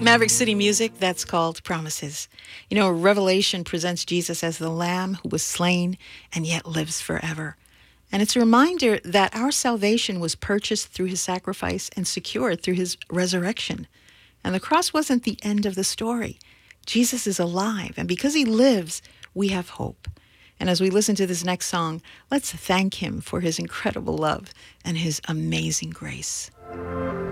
Maverick City Music, that's called Promises. You know, Revelation presents Jesus as the Lamb who was slain and yet lives forever. And it's a reminder that our salvation was purchased through his sacrifice and secured through his resurrection. And the cross wasn't the end of the story. Jesus is alive, and because he lives, we have hope. And as we listen to this next song, let's thank him for his incredible love and his amazing grace.